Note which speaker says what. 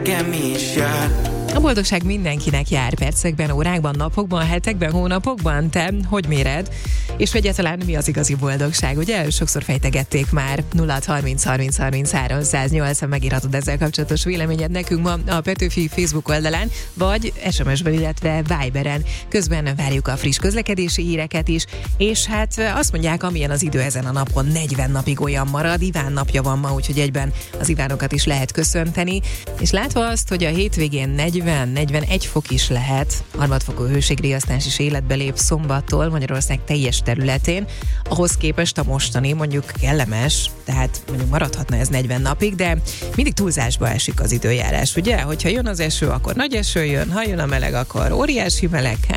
Speaker 1: nekem is jár.
Speaker 2: A boldogság mindenkinek jár percekben, órákban, napokban, hetekben, hónapokban. Te hogy méred? És egyáltalán mi az igazi boldogság? Ugye sokszor fejtegették már. 0630 30 33 108 megírhatod ezzel kapcsolatos véleményed nekünk ma a Petőfi Facebook oldalán, vagy SMS-ben, illetve Viberen. Közben várjuk a friss közlekedési híreket is, és hát azt mondják, amilyen az idő ezen a napon, 40 napig olyan marad. Iván napja van ma, úgyhogy egyben az Ivánokat is lehet köszönteni. És látva azt, hogy a hétvégén 40-41 fok is lehet, harmadfokú hőségriasztás is életbe lép szombattól Magyarország teljes területén, ahhoz képest a mostani mondjuk kellemes, tehát mondjuk maradhatna ez 40 napig, de mindig túlzásba esik az időjárás, ugye? Hogyha jön az eső, akkor nagy eső jön, ha jön a meleg, akkor óriási meleg.